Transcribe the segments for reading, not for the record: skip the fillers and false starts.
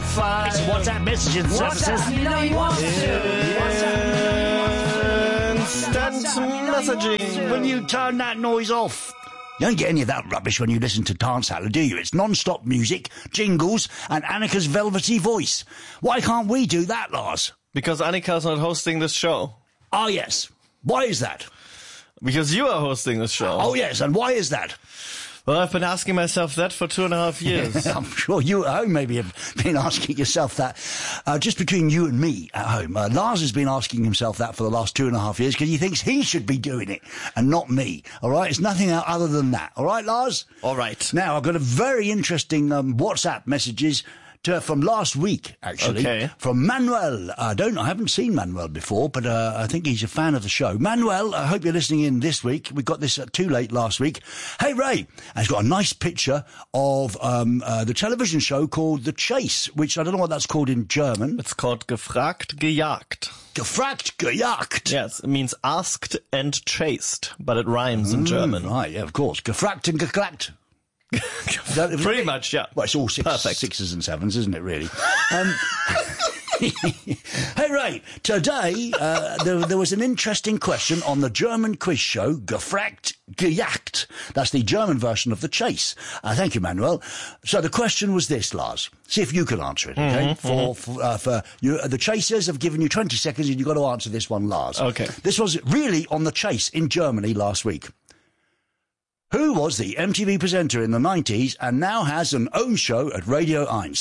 5. It's WhatsApp messages and services. You know you want Instant messaging. Will you turn that noise off? You don't get any of that rubbish when you listen to Dance Alley, do you? It's non-stop music, jingles, and Annika's velvety voice. Why can't we do that, Lars? Because Annika's not hosting this show. Oh, yes. Why is that? Because you are hosting this show. Oh, yes, and why is that? Well, I've been asking myself that for 2.5 years. I'm sure you at home maybe have been asking yourself that. Just between you and me at home, Lars has been asking himself that for the last 2.5 years because he thinks he should be doing it and not me. All right? It's nothing other than that. All right, Lars? All right. Now, I've got a very interesting WhatsApp messages from last week, actually. Okay. From Manuel. I haven't seen Manuel before, but I think he's a fan of the show. Manuel, I hope you're listening in this week. We got this too late last week. Hey, Ray. And he's got a nice picture of the television show called The Chase, which I don't know what that's called in German. It's called Gefragt, Gejagt. Gefragt, gejagt. Yes, it means asked and chased, but it rhymes in German. Right, yeah, of course. Gefragt and geklackt. Pretty much, yeah. Well, it's all Perfect. sixes and sevens, isn't it, really? Hey, Ray, today there was an interesting question on the German quiz show, Gefragt, Gejagt. That's the German version of The Chase. Thank you, Manuel. So the question was this, Lars. See if you can answer it, okay? For you, the Chasers have given you 20 seconds and you've got to answer this one, Lars. Okay. This was really on The Chase in Germany last week. Who was the MTV presenter in the 90s and now has an own show at Radio 1?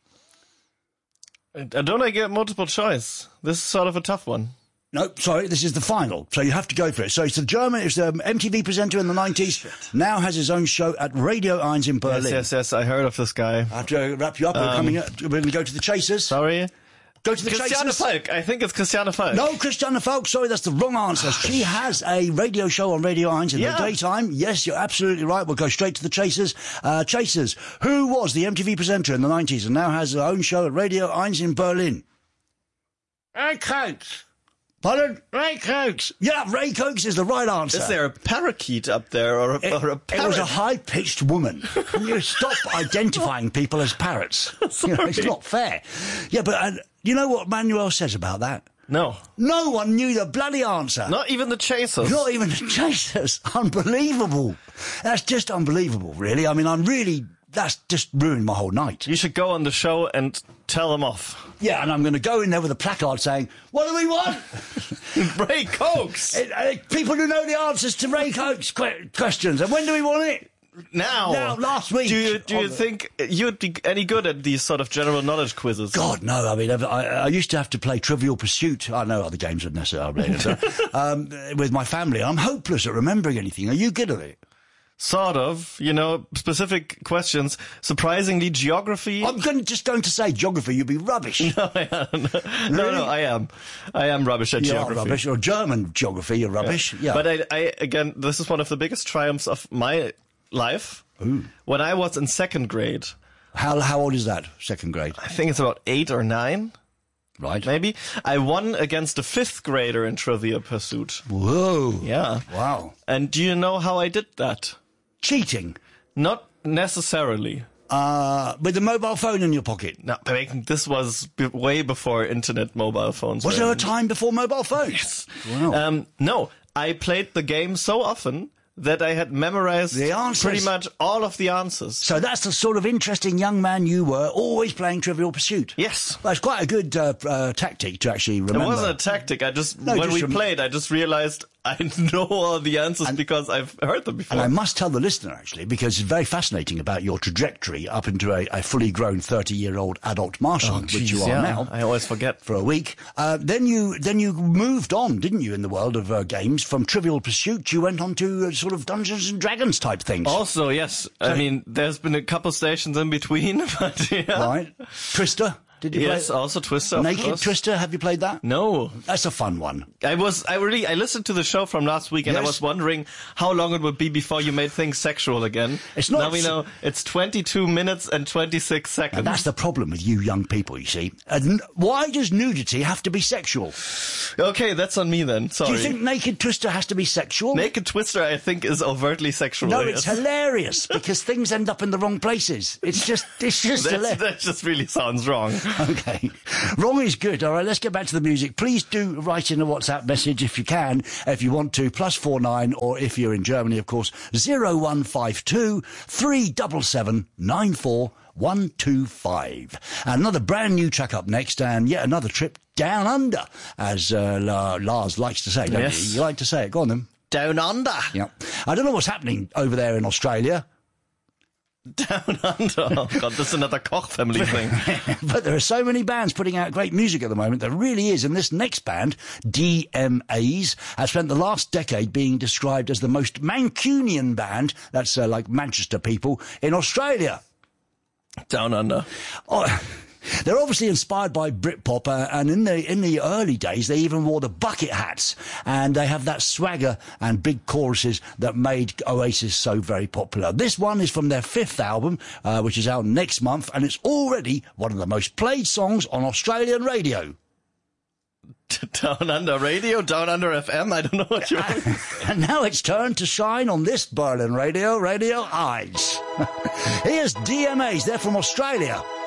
Don't I get multiple choice? This is sort of a tough one. No, sorry, this is the final, so you have to go for it. So it's the MTV presenter in the 90s, now has his own show at Radio 1 in Berlin. Yes, I heard of this guy. I have to wrap you up. We're going to go to the Chasers. Sorry? Go to the Christiane Chasers. Falk. I think it's Christiane Falk. No, Christiane Falk. Sorry, that's the wrong answer. She has a radio show on Radio 1 in the daytime. Yes, you're absolutely right. We'll go straight to the Chasers. Chasers, who was the MTV presenter in the 90s and now has her own show at Radio 1 in Berlin? Ray Coates. Pardon? Ray Coates. Yeah, Ray Coates is the right answer. Is there a parakeet up there or a parrot? It was a high-pitched woman. Can you stop identifying people as parrots? You know, it's not fair. Yeah, but you know what Manuel says about that? No. No one knew the bloody answer. Not even the Chasers. Not even the Chasers. Unbelievable. That's just unbelievable, really. I mean, that's just ruined my whole night. You should go on the show and tell them off. Yeah, and I'm going to go in there with a placard saying, what do we want? Ray Coates! People who know the answers to Ray Coates questions. And when do we want it? Now, last week. Do you think you'd be any good at these sort of general knowledge quizzes? God, no. I mean, I used to have to play Trivial Pursuit. I know other games would necessarily with my family. I'm hopeless at remembering anything. Are you good at it? Sort of, specific questions. Surprisingly, geography. I'm just going to say geography. You'd be rubbish. No, I am. I am rubbish at geography. Rubbish. Or German geography, you're rubbish. Yeah. But again, this is one of the biggest triumphs of my life. Ooh. When I was in second grade. How old is that, second grade? I think it's about 8 or 9. Right. Maybe. I won against a 5th grader in Trivia Pursuit. Whoa. Yeah. Wow. And do you know how I did that? Cheating? Not necessarily. With the mobile phone in your pocket? No, this was way before internet mobile phones. Was there a time before mobile phones? Yes. Wow. No, I played the game so often that I had memorized the answers. Pretty much all of the answers. So that's the sort of interesting young man you were, always playing Trivial Pursuit. Yes. Well, it's quite a good tactic to actually remember. It wasn't a tactic. When we played, I just realized I know all the answers because I've heard them before. And I must tell the listener, actually, because it's very fascinating about your trajectory up into a fully grown 30-year-old adult marshal, which you are now. I always forget. For a week. Then you moved on, didn't you, in the world of games? From Trivial Pursuit, you went on to sort of Dungeons and Dragons type things. Also, yes. I mean, there's been a couple stations in between, but yeah. Right. Trista? Did you play? Yes, also Twister. Naked Twister. Have you played that? No. That's a fun one. I listened to the show from last week and I was wondering how long it would be before you made things sexual again. It's not. Now we know it's 22 minutes and 26 seconds. And that's the problem with you young people, you see. Why does nudity have to be sexual? Okay, that's on me then. Sorry. Do you think Naked Twister has to be sexual? Naked Twister, I think, is overtly sexual. No, it's hilarious because things end up in the wrong places. It's just hilarious. That just really sounds wrong. Okay. Wrong is good. All right, let's get back to the music. Please do write in a WhatsApp message if you can, if you want to, +49, or if you're in Germany, of course, 0152 377 94125. Another brand new track up next, and yet another trip down under, as Lars likes to say, don't you? You like to say it. Go on then. Down under. Yeah. I don't know what's happening over there in Australia. Down under. Oh God, this is another Koch family thing. But there are so many bands putting out great music at the moment. There really is. And this next band, DMAs, has spent the last decade being described as the most Mancunian band, that's like Manchester people, in Australia. Down under. Oh, they're obviously inspired by Britpop, and in the early days they even wore the bucket hats, and they have that swagger and big choruses that made Oasis so very popular. This one is from their 5th album, which is out next month, and it's already one of the most played songs on Australian radio. Down Under Radio, Down Under FM, I don't know what you're... And now it's turned to shine on this Berlin radio, Radio Eyes. Here's DMAs, they're from Australia.